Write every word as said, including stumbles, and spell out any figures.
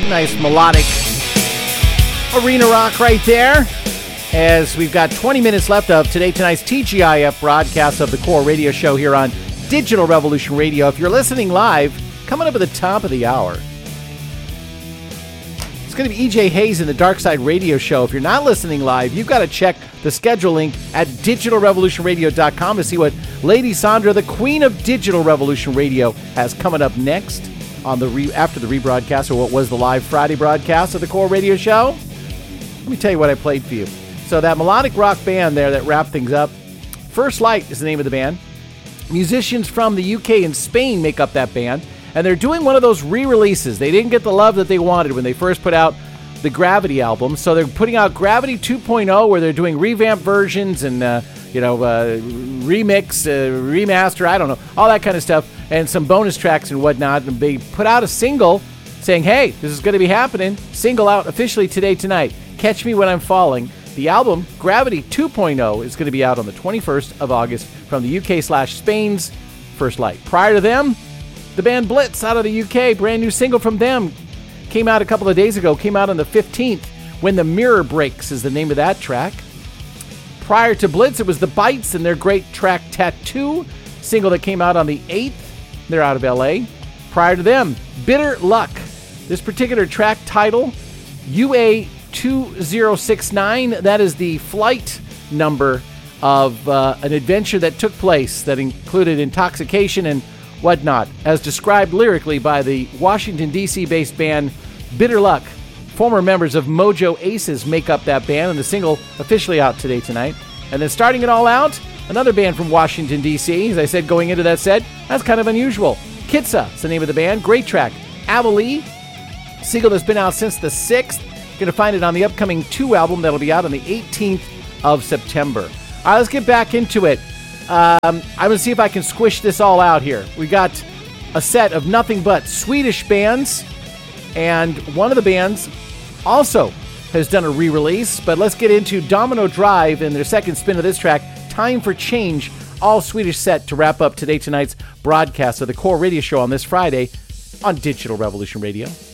Nice melodic arena rock right there. As we've got twenty minutes left of today, tonight's T G I F broadcast of the Core Radio Show here on Digital Revolution Radio. If you're listening live, coming up at the top of the hour, it's going to be E J Hayes in the Dark Side Radio Show. If you're not listening live, you've got to check the schedule link at digital revolution radio dot com to see what Lady Sandra, the Queen of Digital Revolution Radio, has coming up next on the re- after the rebroadcast, or what was the live Friday broadcast of the Core Radio Show. Let me tell you what I played for you. So that melodic rock band there that wrapped things up, First Light is the name of the band. Musicians from the U K and Spain make up that band, and they're doing one of those re-releases. They didn't get the love that they wanted when they first put out the Gravity album, so they're putting out Gravity two point oh, where they're doing revamped versions and uh, you know uh, remix, uh, remaster, I don't know, all that kind of stuff, and some bonus tracks and whatnot. And they put out a single saying, hey, this is going to be happening. Single out officially today, tonight. Catch Me When I'm Falling. The album, Gravity two point oh, is going to be out on the twenty-first of August from the U K slash Spain's First Light. Prior to them, the band Blitz out of the U K, brand new single from them, came out a couple of days ago, came out on the fifteenth. When the Mirror Breaks is the name of that track. Prior to Blitz, it was the Bites and their great track Tattoo, single that came out on the eighth. They're out of L A. Prior to them, Bitter Luck. This particular track title, U A two zero six nine, that is the flight number of uh, an adventure that took place that included intoxication and whatnot, as described lyrically by the Washington, D C based band Bitter Luck. Former members of Mojo Aces make up that band, and the single officially out today, tonight. And then starting it all out, another band from Washington, D C. As I said, going into that set, that's kind of unusual. Kitsa is the name of the band. Great track. Avalee, single that's been out since the sixth. Going to find it on the upcoming two album that'll be out on the eighteenth of September. All right, let's get back into it. Um, I'm going to see if I can squish this all out here. We got a set of nothing but Swedish bands, and one of the bands also has done a re-release, but let's get into Domino Drive and their second spin of this track, Time for Change, all Swedish set to wrap up today tonight's broadcast of the Core Radio Show on this Friday on Digital Revolution Radio.